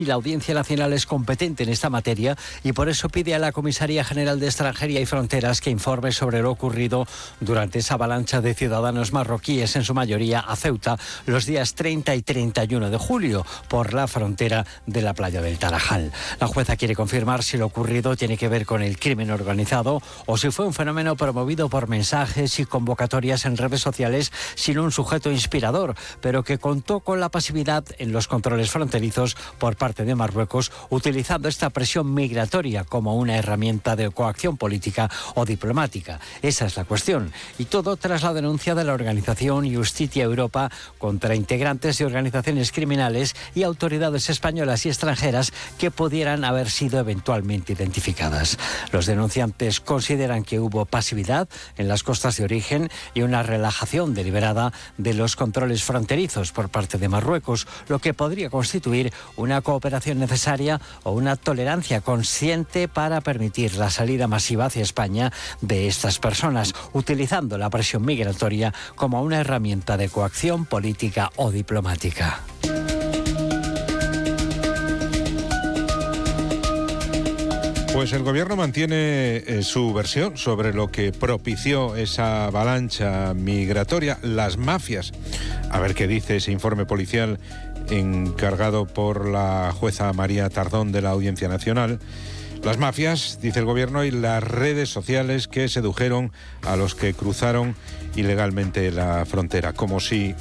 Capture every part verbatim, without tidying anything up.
y la Audiencia Nacional es competente en esta materia y por eso pide a la Comisaría General de Extranjería y Fronteras que informe sobre lo ocurrido durante esa avalancha de ciudadanos marroquíes, en su mayoría a Ceuta, los días treinta y treinta y uno de julio, por la frontera de la playa del Tarajal. La jueza quiere confirmar si lo ocurrido tiene que ver con el crimen organizado o si fue un fenómeno promovido por mensajes y convocatorias en redes sociales sin un sujeto inspirador, pero que contó con la pasividad en los controles fronterizos por parte de Marruecos, utilizando esta presión migratoria como una herramienta de coacción política o diplomática. Esa es la cuestión. Y todo tras la denuncia de la organización Justitia Europa contra integrantes de organizaciones criminales y autoridades españolas y extranjeras que pudieran haber sido eventualmente identificadas. Los denunciantes consideran que hubo pasividad en las costas de origen y una relajación deliberada de los controles fronterizos por parte de Marruecos, lo que podría constituir una cooperación necesaria o una tolerancia consciente para permitir la salida masiva hacia España de estas personas, utilizando la presión migratoria como una herramienta de coacción política o diplomática. Pues el gobierno mantiene eh, su versión sobre lo que propició esa avalancha migratoria, las mafias. A ver qué dice ese informe policial encargado por la jueza María Tardón de la Audiencia Nacional. Las mafias, dice el gobierno, y las redes sociales que sedujeron a los que cruzaron ilegalmente la frontera, como si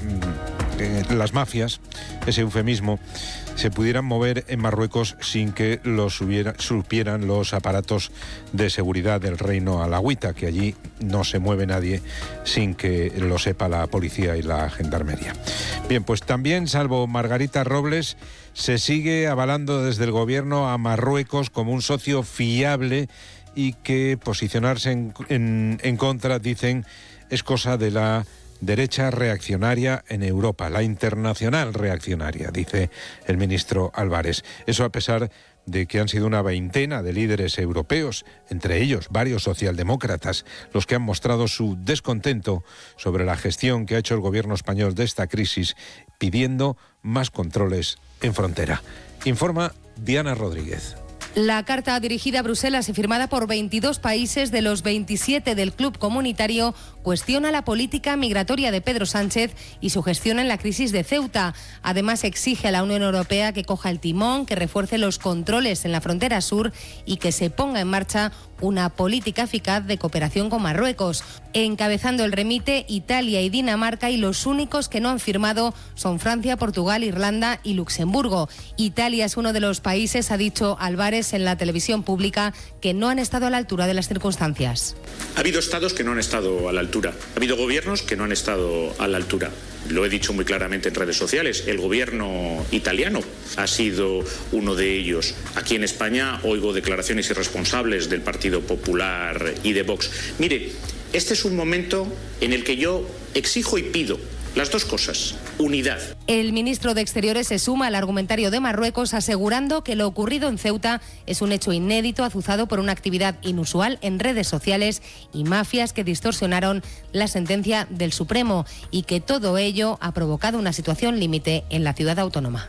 eh, las mafias, ese eufemismo, se pudieran mover en Marruecos sin que los hubiera, supieran los aparatos de seguridad del reino alauita, que allí no se mueve nadie sin que lo sepa la policía y la gendarmería. Bien, pues también, salvo Margarita Robles, se sigue avalando desde el gobierno a Marruecos como un socio fiable y que posicionarse en, en, en contra, dicen, es cosa de la derecha reaccionaria en Europa, la internacional reaccionaria, dice el ministro Álvarez. Eso a pesar de que han sido una veintena de líderes europeos, entre ellos varios socialdemócratas, los que han mostrado su descontento sobre la gestión que ha hecho el gobierno español de esta crisis, pidiendo más controles en frontera. Informa Diana Rodríguez. La carta dirigida a Bruselas y firmada por veintidós países de los veintisiete del Club Comunitario cuestiona la política migratoria de Pedro Sánchez y su gestión en la crisis de Ceuta. Además, exige a la Unión Europea que coja el timón, que refuerce los controles en la frontera sur y que se ponga en marcha una política eficaz de cooperación con Marruecos. Encabezando el remite, Italia y Dinamarca, y los únicos que no han firmado son Francia, Portugal, Irlanda y Luxemburgo. Italia es uno de los países, ha dicho Álvarez en la televisión pública, que no han estado a la altura de las circunstancias. Ha habido estados que no han estado a la altura, ha habido gobiernos que no han estado a la altura. Lo he dicho muy claramente en redes sociales, el gobierno italiano ha sido uno de ellos. Aquí en España oigo declaraciones irresponsables del Partido Popular y de Vox. Mire, este es un momento en el que yo exijo y pido las dos cosas, unidad. El ministro de Exteriores se suma al argumentario de Marruecos, asegurando que lo ocurrido en Ceuta es un hecho inédito, azuzado por una actividad inusual en redes sociales y mafias que distorsionaron la sentencia del Supremo, y que todo ello ha provocado una situación límite en la ciudad autónoma.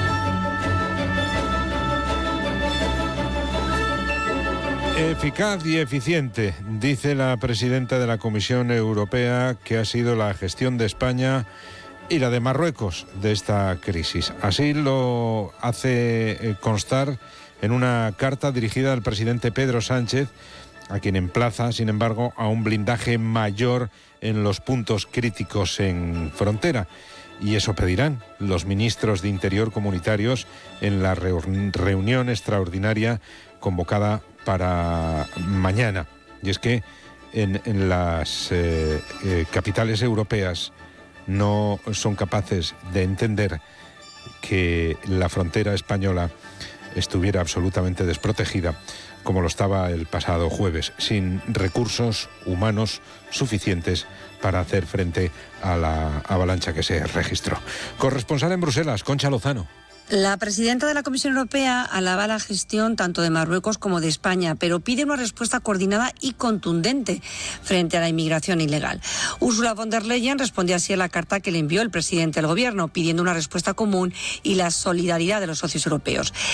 Eficaz y eficiente, dice la presidenta de la Comisión Europea, que ha sido la gestión de España y la de Marruecos de esta crisis. Así lo hace constar en una carta dirigida al presidente Pedro Sánchez, a quien emplaza, sin embargo, a un blindaje mayor en los puntos críticos en frontera. Y eso pedirán los ministros de Interior comunitarios en la reunión extraordinaria convocada para mañana. Y es que en, en las eh, eh, capitales europeas no son capaces de entender que la frontera española estuviera absolutamente desprotegida, como lo estaba el pasado jueves, sin recursos humanos suficientes para hacer frente a la avalancha que se registró. Corresponsal en Bruselas, Concha Lozano. La presidenta de la Comisión Europea alaba la gestión tanto de Marruecos como de España, pero pide una respuesta coordinada y contundente frente a la inmigración ilegal. Ursula von der Leyen respondió así a la carta que le envió el presidente del Gobierno, pidiendo una respuesta común y la solidaridad de los socios europeos.